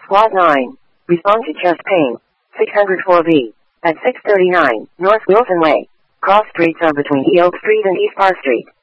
Lot 9. Respond to chest pain. 604B. At 639 North Wilson Way. Cross streets are between E Oak Street and East Park Street.